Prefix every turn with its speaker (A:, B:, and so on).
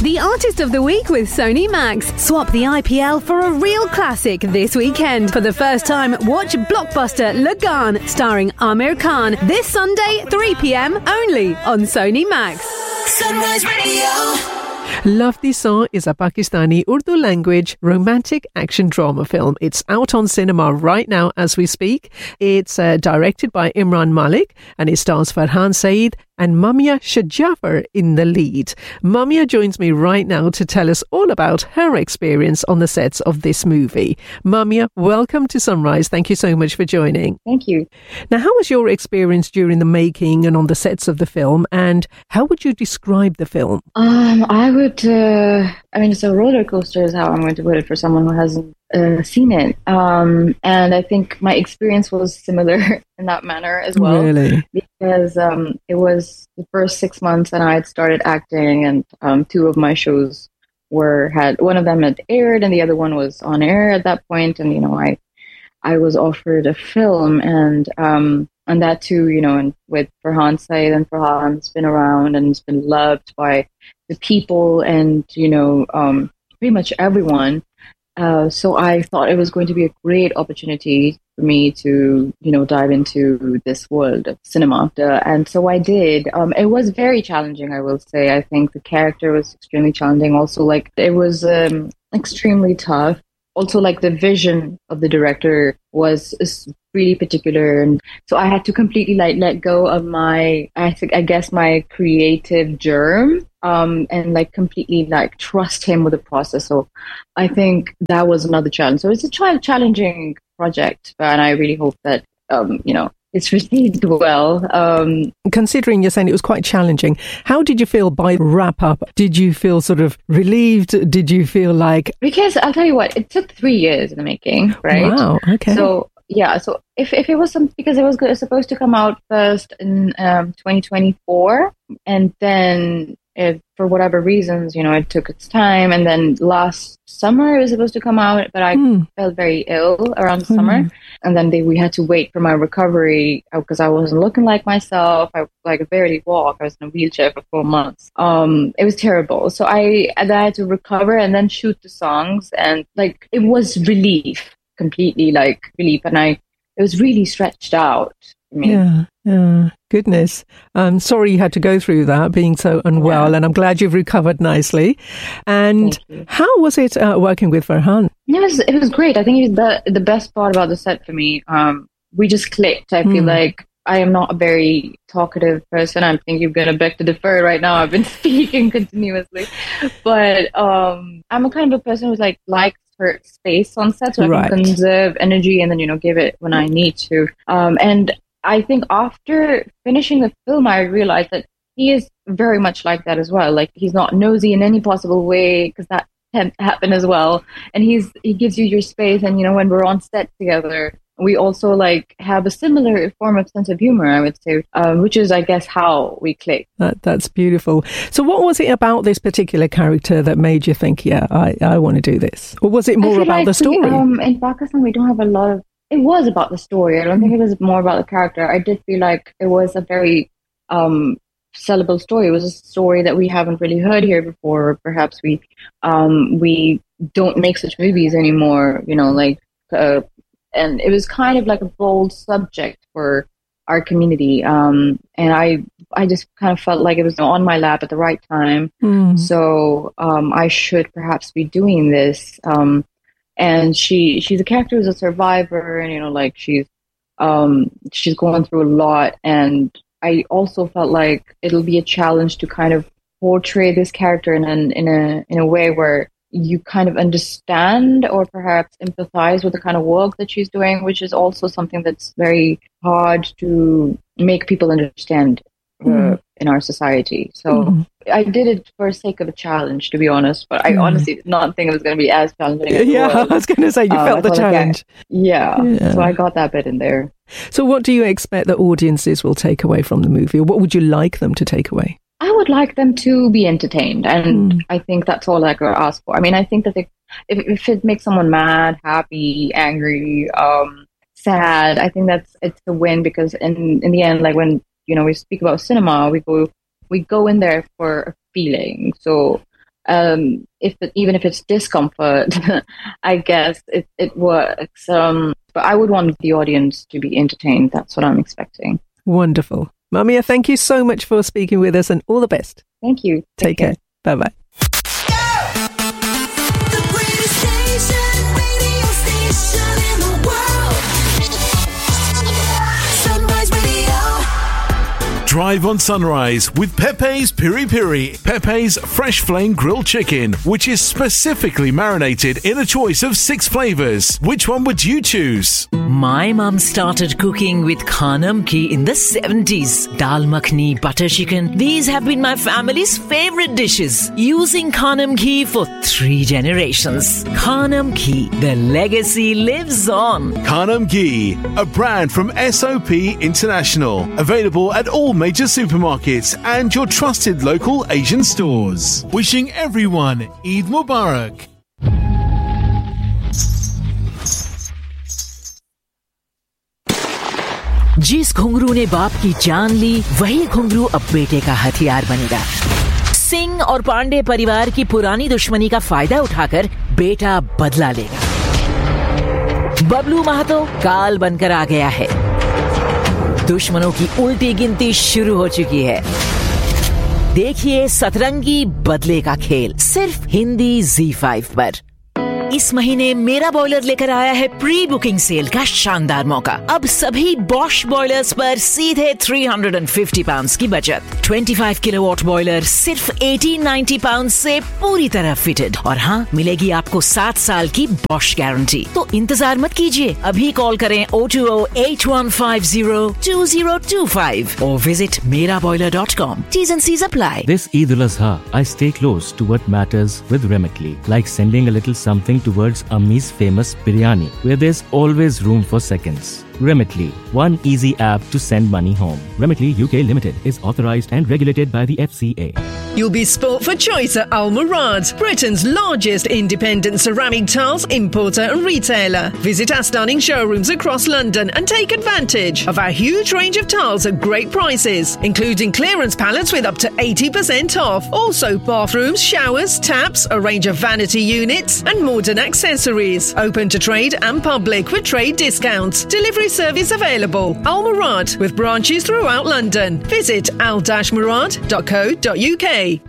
A: the Artist of the Week with Sony Max. Swap the IPL for a real classic this weekend. For the first time, watch blockbuster Lagaan starring Amir Khan this Sunday, 3 p.m. only on Sony Max.
B: Sunrise Radio.
C: Love This Song is a Pakistani Urdu language romantic action drama film. It's out on cinema right now as we speak. It's directed by Imran Malik and it stars Farhan Saeed and Mamia Shajafar in the lead. Mamia joins me right now to tell us all about her experience on the sets of this movie. Mamia, welcome to Sunrise. Thank you so much for joining.
D: Thank you.
C: Now, how was your experience during the making and on the sets of the film, and how would you describe the film?
D: It's a roller coaster is how I'm going to put it for someone who hasn't seen it. And I think my experience was similar in that manner as well.
C: Really?
D: Because it was the first 6 months and I had started acting, and two of my shows one of them had aired and the other one was on air at that point. And, I was offered a film and that too, and with Farhan Saeed, and Farhan's been around and has been loved by the people and, pretty much everyone. So I thought it was going to be a great opportunity for me to, dive into this world of cinema. And so I did. It was very challenging, I will say. I think the character was extremely challenging. Also, it was extremely tough. Also, the vision of the director was really particular. And so I had to completely let go of my creative germ. And completely trust him with the process. So I think that was another challenge. So it's a challenging project, and I really hope that it's received well.
C: Considering you're saying it was quite challenging, how did you feel by wrap up? Did you feel sort of relieved? Did you feel like...
D: Because I'll tell you what, it took 3 years in the making, right?
C: Wow, okay.
D: So yeah, so if it was because it was supposed to come out first in 2024, and then for whatever reasons, it took its time. And then last summer it was supposed to come out, but I felt very ill around the summer. And then we had to wait for my recovery because I wasn't looking like myself. I barely walk. I was in a wheelchair for 4 months. It was terrible. So I had to recover and then shoot the songs. And it was relief, completely relief. And it was really stretched out for me.
C: Yeah. Goodness. I'm sorry you had to go through that, being so unwell, and I'm glad you've recovered nicely. And how was it working with Farhan?
D: It was great. I think the best part about the set for me, we just clicked. I feel like I am not a very talkative person. I think you're going to beg to defer right now. I've been speaking continuously. But I'm a kind of a person who's likes her space on set, so I can conserve energy and then, give it when I need to. And I think after finishing the film, I realized that he is very much like that as well. He's not nosy in any possible way, because that can happen as well. And he gives you your space. And, when we're on set together, we also have a similar form of sense of humor, I would say, which is, I guess, how we click.
C: That's beautiful. So what was it about this particular character that made you think, I want to do this? Or was it more about the story?
D: In Pakistan, we don't have a lot of... It was about the story. I don't think it was more about the character. I did feel like it was a very sellable story. It was a story that we haven't really heard here before. Or perhaps we don't make such movies anymore, and it was kind of a bold subject for our community. And I just kind of felt like it was on my lap at the right time. So I should perhaps be doing this. And she's a character who's a survivor, and she's going through a lot. And I also felt like it'll be a challenge to kind of portray this character in a way where you kind of understand or perhaps empathize with the kind of work that she's doing, which is also something that's very hard to make people understand in our society. So I did it for the sake of a challenge, to be honest, but I honestly did not think it was going to be as challenging as it was.
C: I was going to say, you felt the challenge.
D: So I got that bit in there.
C: So what do you expect that audiences will take away from the movie, or what would you like them to take away?
D: I would like them to be entertained, and I think that's all I could ask for. I mean, I think that if it makes someone mad, happy, angry, sad, I think it's a win, because in the end, when we speak about cinema, we go in there for a feeling. So even if it's discomfort, I guess it works. But I would want the audience to be entertained. That's what I'm expecting.
C: Wonderful. Mamia, thank you so much for speaking with us and all the best.
D: Thank you.
C: Take care. Bye-bye.
B: The greatest radio station in the world. Sunrise Radio.
E: Drive on Sunrise with Pepe's Piri Piri. Pepe's fresh flame grilled chicken, which is specifically marinated in a choice of 6 flavors. Which one would you choose?
F: My mum started cooking with Khanam Ghee in the 70s. Dal makhni, butter chicken. These have been my family's favorite dishes. Using Khanam Ghee for 3 generations. Khanam Ghee, the legacy lives on.
E: Khanam Ghee, a brand from SOP International. Available at all major supermarkets and your trusted local Asian stores. Wishing everyone Eid Mubarak.
F: जिस घुंघरू ने बाप की जान ली, वही घुंघरू अब बेटे का हथियार बनेगा। सिंह और पांडे परिवार की पुरानी दुश्मनी का फायदा उठाकर बेटा बदला लेगा। बबलू महतो काल बनकर आ गया है। दुश्मनों की उल्टी गिनती शुरू हो चुकी है। देखिए सतरंगी बदले का खेल, सिर्फ हिंदी ZEE5 पर। इस महीने मेरा बॉयलर लेकर आया है प्री बुकिंग सेल का शानदार मौका। अब सभी बॉश बॉयलर्स पर सीधे £350 की बचत। 25 किलोवाट बॉयलर सिर्फ £1890 से पूरी तरह फिटेड। और हाँ, मिलेगी आपको 7 साल की बॉश गारंटी। तो इंतजार मत कीजिए, अभी कॉल करें 020-8150-2025 और visit meraboiler.com. T's and C's apply.
G: This Eid al-Adha, I stay close to what matters with Remitly, like sending a little something towards Ammi's famous biryani, where there's always room for seconds. Remitly, one easy app to send money home. Remitly UK Limited is authorized and regulated by the FCA.
C: You'll be sport for choice at Al Murad, Britain's largest independent ceramic tiles importer and retailer. Visit our stunning showrooms across London and take advantage of our huge range of tiles at great prices, including clearance pallets with up to 80% off. Also bathrooms, showers, taps, a range of vanity units and modern accessories. Open to trade and public with trade discounts. Delivery service available. Al Murad with branches throughout London. Visit al-murad.co.uk.